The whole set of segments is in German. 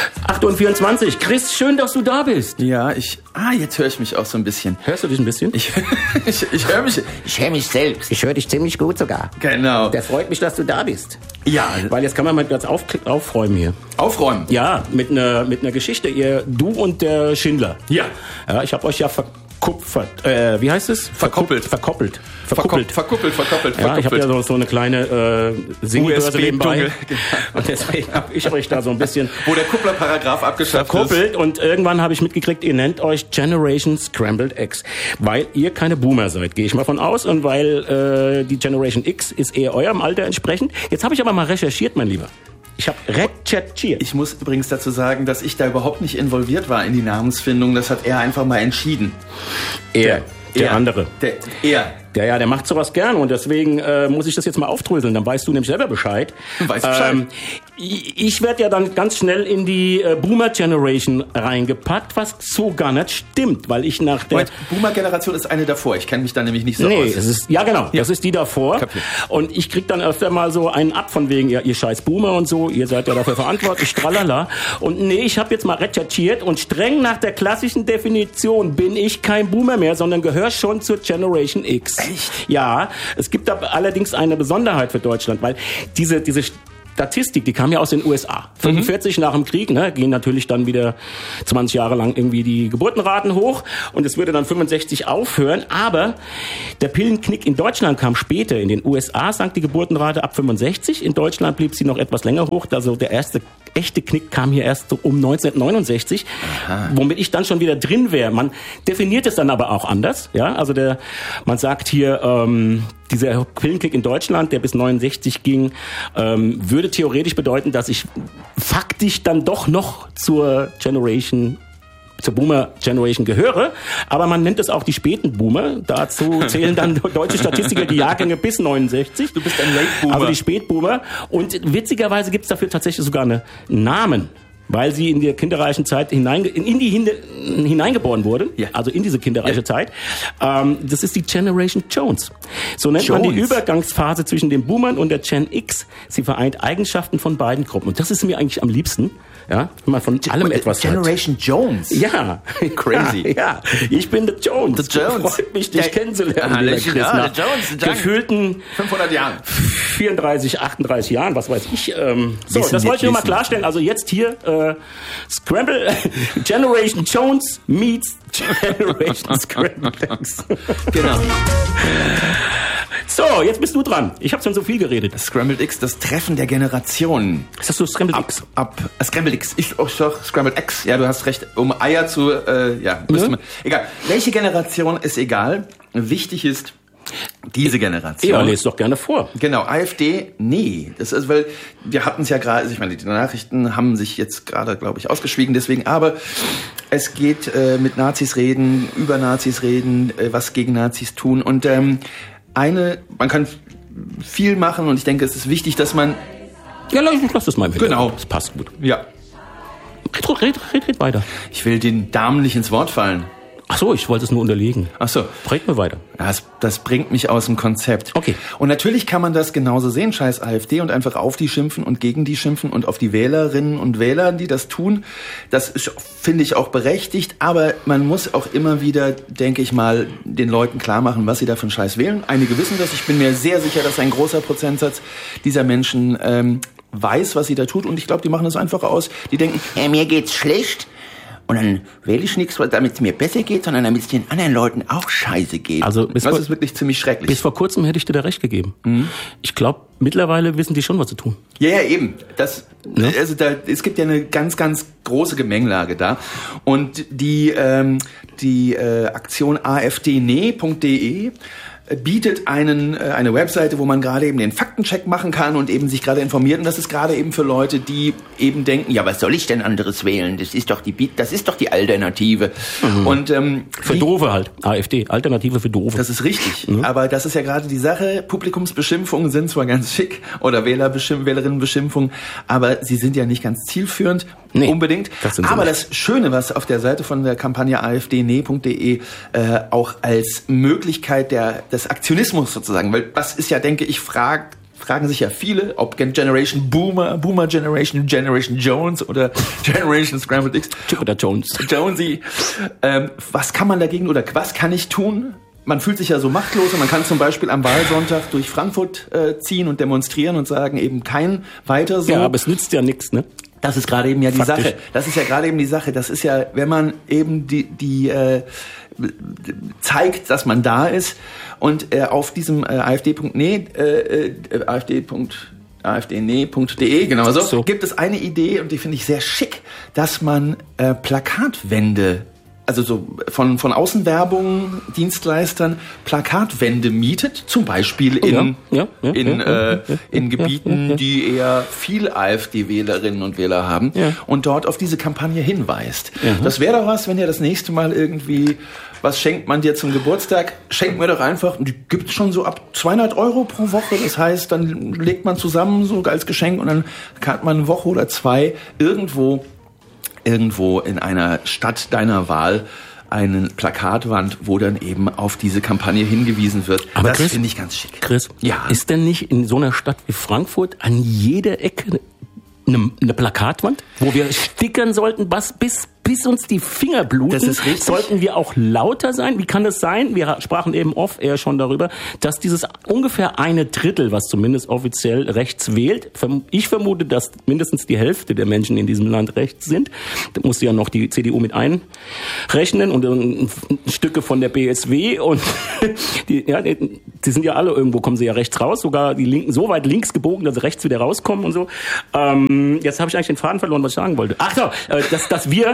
8:24. Chris, schön, dass du da bist. Ja, jetzt höre ich mich auch so ein bisschen. Hörst du dich ein bisschen? Ich höre mich. Ich höre mich selbst. Ich höre dich ziemlich gut sogar. Genau. Der freut mich, dass du da bist. Ja. Weil jetzt kann man mal ganz aufräumen hier. Aufräumen? Ja, mit einer Geschichte. Du und der Schindler. Ja. Ja, ich habe euch ja wie heißt es? Verkuppelt. Ja, ich habe ja so eine kleine Singbörse nebenbei. Und deswegen habe ich euch da so ein bisschen... Wo der Kuppler-Paragraph abgeschafft verkuppelt. Und irgendwann habe ich mitgekriegt, ihr nennt euch Generation Scrambled X. Weil ihr keine Boomer seid, gehe ich mal von aus. Und weil die Generation X ist eher eurem Alter entsprechend. Jetzt habe ich aber mal recherchiert, mein Lieber. Ich habe recherchiert. Ich muss übrigens dazu sagen, dass ich da überhaupt nicht involviert war in die Namensfindung. Das hat er einfach mal entschieden. Der andere. Der Der macht sowas gern und deswegen muss ich das jetzt mal aufdröseln. Dann weißt du nämlich selber Bescheid. Weißt Bescheid. Ich werde ja dann ganz schnell in die Boomer-Generation reingepackt, was so gar nicht stimmt, weil ich nach der... Boomer-Generation ist eine davor. Ich kenne mich da nämlich nicht so aus. Es ist, ja genau, das ist die davor. Kapiert. Und ich krieg dann öfter mal so einen ab von wegen, ja, ihr scheiß Boomer und so, ihr seid ja dafür verantwortlich, tralala. Und ich habe jetzt mal recherchiert und streng nach der klassischen Definition bin ich kein Boomer mehr, sondern gehöre schon zur Generation X. Echt? Ja, es gibt aber allerdings eine Besonderheit für Deutschland, weil diese Statistik, die kam ja aus den USA. 45 nach dem Krieg, gehen natürlich dann wieder 20 Jahre lang irgendwie die Geburtenraten hoch und es würde dann 65 aufhören, aber der Pillenknick in Deutschland kam später. In den USA sank die Geburtenrate ab 65, in Deutschland blieb sie noch etwas länger hoch, also der erste echte Knick kam hier erst so um 1969, womit ich dann schon wieder drin wäre. Man definiert es dann aber auch anders, ja, also man sagt hier, dieser Pillenknick in Deutschland, der bis 69 ging, würde theoretisch bedeuten, dass ich faktisch dann doch noch zur Boomer Generation gehöre, aber man nennt es auch die späten Boomer. Dazu zählen dann deutsche Statistiker die Jahrgänge bis 69. Du bist ein Late Boomer. Also die Spätboomer. Und witzigerweise gibt es dafür tatsächlich sogar einen Namen, weil sie in der kinderreichen Zeit hineingeboren wurde, ja. Also in diese kinderreiche Zeit. Das ist die Generation Jones. So nennt man die Übergangsphase zwischen den Boomern und der Gen X. Sie vereint Eigenschaften von beiden Gruppen. Und das ist mir eigentlich am liebsten. Ja, wenn man von allem etwas Generation hat. Jones? Ja. Crazy. Ja, ich bin der Jones. The Jones. Freut mich, dich kennenzulernen. Ja, der Jones. Gefühlten 500 Jahren. 34, 38 Jahren, was weiß ich. So, das wollte ich nur mal klarstellen. Also jetzt hier Generation Jones meets Generation Scrambled Eggs. Genau. So, jetzt bist du dran. Ich habe schon so viel geredet. Scrambled X, das Treffen der Generationen. Ist das so Scrambled X? Scrambled X. Ich sag Scrambled X. Ja, du hast recht. Um Eier zu, müsste man. Egal. Welche Generation ist egal. Wichtig ist diese Generation. Ja, lest doch gerne vor. Genau, AfD, nee. Das ist, weil wir hatten es ja gerade, also ich meine, die Nachrichten haben sich jetzt gerade, glaube ich, ausgeschwiegen, deswegen, aber es geht mit Nazis reden, über Nazis reden, was gegen Nazis tun und man kann viel machen und ich denke, es ist wichtig, dass man... Ja, lass das mal im Hintergrund. Genau. Das passt gut. Ja. Red weiter. Ich will den Damen nicht ins Wort fallen. Ach so, ich wollte es nur unterlegen. Ach so. Red mir weiter. Das bringt mich aus dem Konzept. Okay. Und natürlich kann man das genauso sehen, scheiß AfD, und einfach auf die schimpfen und gegen die schimpfen und auf die Wählerinnen und Wähler, die das tun. Das ist, finde ich, auch berechtigt. Aber man muss auch immer wieder, denke ich mal, den Leuten klar machen, was sie da für einen Scheiß wählen. Einige wissen das. Ich bin mir sehr sicher, dass ein großer Prozentsatz dieser Menschen weiß, was sie da tut. Und ich glaube, die machen das einfach aus. Die denken, mir geht's schlecht. Und dann wähle ich nichts, damit es mir besser geht, sondern damit es den anderen Leuten auch scheiße geht. Also das ist wirklich ziemlich schrecklich. Bis vor kurzem hätte ich dir da recht gegeben. Mhm. Ich glaube, mittlerweile wissen die schon, was sie tun. Ja, eben. Es gibt ja eine ganz, ganz große Gemengelage da. Und die Aktion afdne.de bietet eine Webseite, wo man gerade eben den Faktencheck machen kann und eben sich gerade informiert. Und das ist gerade eben für Leute, die eben denken, ja, was soll ich denn anderes wählen? Das ist doch die Alternative. Mhm. Und für Doofe halt. AfD, Alternative für Doofe. Das ist richtig. Mhm. Aber das ist ja gerade die Sache. Publikumsbeschimpfungen sind zwar ganz schick oder Wählerinnenbeschimpfungen, aber sie sind ja nicht ganz zielführend. Nee, unbedingt. Aber das Schöne, was auf der Seite von der Kampagne afdne.de auch als Möglichkeit des Aktionismus sozusagen, weil das ist ja, denke ich, fragen sich ja viele, ob Generation Boomer, Boomer Generation, Generation Jones oder Generation Scrambled X. Oder Jonesy. Was kann man dagegen oder was kann ich tun? Man fühlt sich ja so machtlos und man kann zum Beispiel am Wahlsonntag durch Frankfurt ziehen und demonstrieren und sagen eben kein weiter so. Ja, aber es nützt ja nichts, ne? Das ist gerade eben ja die Sache. Das ist ja gerade eben die Sache. Das ist ja, wenn man eben die zeigt, dass man da ist und auf diesem afd.nee.de, genau so, gibt es eine Idee und die finde ich sehr schick, dass man Plakatwände, also so von Außenwerbung, Dienstleistern Plakatwände mietet, zum Beispiel in Gebieten, die eher viel AfD-Wählerinnen und Wähler haben und dort auf diese Kampagne hinweist. Das wäre doch was, wenn ihr das nächste Mal irgendwie, was schenkt man dir zum Geburtstag? Schenkt mir doch einfach, und die gibt's schon so ab 200 € pro Woche. Das heißt, dann legt man zusammen so als Geschenk und dann hat man eine Woche oder zwei irgendwo in einer Stadt deiner Wahl eine Plakatwand, wo dann eben auf diese Kampagne hingewiesen wird. Aber das Chris, finde ich ganz schick. Chris, ist denn nicht in so einer Stadt wie Frankfurt an jeder Ecke eine Plakatwand, wo wir stickern sollten, bis uns die Finger bluten? Das ist richtig. Sollten wir auch lauter sein? Wie kann das sein? Wir sprachen eben off-air schon darüber, dass dieses ungefähr 1/3, was zumindest offiziell rechts wählt, ich vermute, dass mindestens die Hälfte der Menschen in diesem Land rechts sind. Da muss ja noch die CDU mit einrechnen und Stücke von der BSW und die sind ja alle irgendwo, kommen sie ja rechts raus, sogar die Linken so weit links gebogen, dass sie rechts wieder rauskommen und so. Jetzt habe ich eigentlich den Faden verloren, was ich sagen wollte. Ach so, dass wir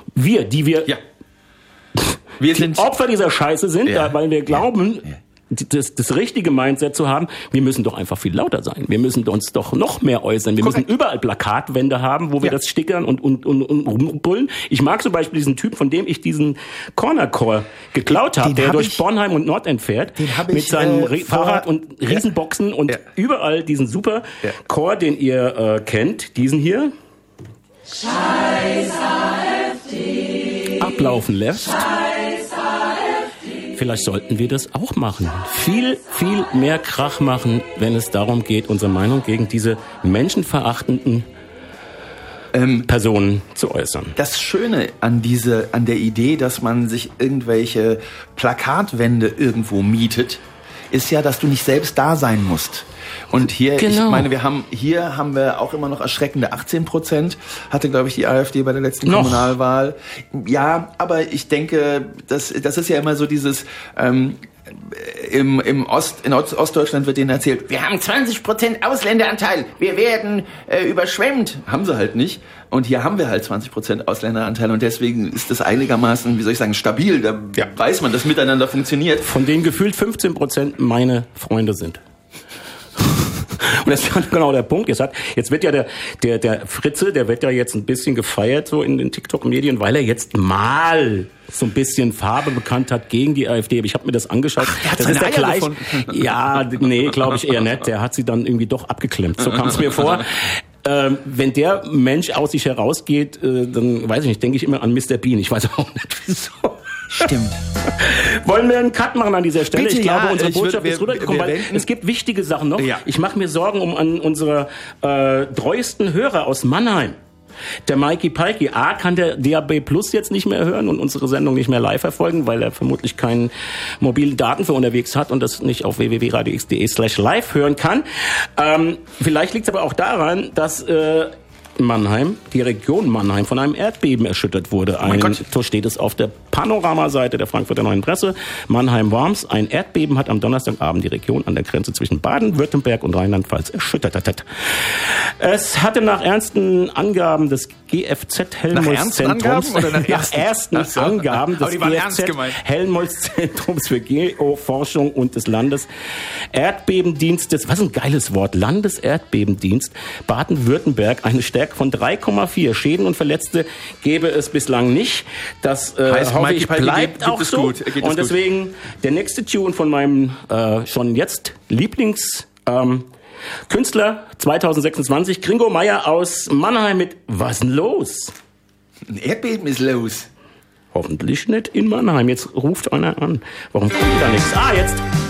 sind Opfer dieser Scheiße sind, weil wir glauben, das richtige Mindset zu haben, wir müssen doch einfach viel lauter sein. Wir müssen uns doch noch mehr äußern. Wir müssen überall Plakatwände haben, wo wir das stickern und rumbrüllen. Ich mag zum Beispiel diesen Typ, von dem ich diesen Corner Core geklaut habe, der durch Bornheim und Nordend fährt, mit seinem Fahrrad und Riesenboxen und überall diesen super Core, den ihr kennt, diesen hier. Scheiß AfD. Ablaufen lässt. Vielleicht sollten wir das auch machen. Viel, viel mehr Krach machen, wenn es darum geht, unsere Meinung gegen diese menschenverachtenden Personen zu äußern. Das Schöne an der Idee, dass man sich irgendwelche Plakatwände irgendwo mietet, ist ja, dass du nicht selbst da sein musst. Und hier, ich meine, hier haben wir auch immer noch erschreckende 18%, hatte, glaube ich, die AfD bei der letzten Kommunalwahl. Ja, aber ich denke, das ist ja immer so dieses, in Ostdeutschland wird denen erzählt, wir haben 20% Ausländeranteil, wir werden überschwemmt. Haben sie halt nicht. Und hier haben wir halt 20% Ausländeranteil und deswegen ist das einigermaßen, wie soll ich sagen, stabil. Da weiß man, dass miteinander funktioniert. Von denen gefühlt 15% meine Freunde sind. Und das ist genau der Punkt. Jetzt wird ja der Fritze, der wird ja jetzt ein bisschen gefeiert so in den TikTok-Medien, weil er jetzt mal so ein bisschen Farbe bekannt hat gegen die AfD. Aber ich habe mir das angeschaut. Das ist der gleiche. Ja, nee, glaube ich eher nicht. Der hat sie dann irgendwie doch abgeklemmt. So kam es mir vor. Wenn der Mensch aus sich herausgeht, dann weiß ich nicht, denke ich immer an Mr. Bean. Ich weiß auch nicht wieso. Stimmt. Wollen wir einen Cut machen an dieser Stelle? Bitte, ich glaube, unsere Botschaft ist rübergekommen, weil es gibt wichtige Sachen noch. Ja. Ich mache mir Sorgen an unsere treuesten Hörer aus Mannheim. Der Mikey Pikey kann der DAB Plus jetzt nicht mehr hören und unsere Sendung nicht mehr live verfolgen, weil er vermutlich keinen mobilen Daten für unterwegs hat und das nicht auf www.radiox.de/live hören kann. Vielleicht liegt es aber auch daran, dass Mannheim, die Region Mannheim, von einem Erdbeben erschüttert wurde. So steht es auf der Panoramaseite der Frankfurter Neuen Presse. Mannheim-Worms. Ein Erdbeben hat am Donnerstagabend die Region an der Grenze zwischen Baden-Württemberg und Rheinland-Pfalz erschüttert. Es hatte nach ernsten Angaben des GFZ-Helmholtz-Zentrums Helmholtz-Zentrums für Geoforschung und des Landeserdbebendienstes, was ein geiles Wort, Landeserdbebendienst Baden-Württemberg, eine Stärke von 3,4. Schäden und Verletzte gäbe es bislang nicht. Das hoffe ich bleibt auch so. Und deswegen der nächste Tune von meinem schon jetzt Lieblingskünstler 2026, Gringo Meier aus Mannheim mit Was denn los? Ein Erdbeben ist los. Hoffentlich nicht in Mannheim. Jetzt ruft einer an. Warum kommt da nichts? Jetzt.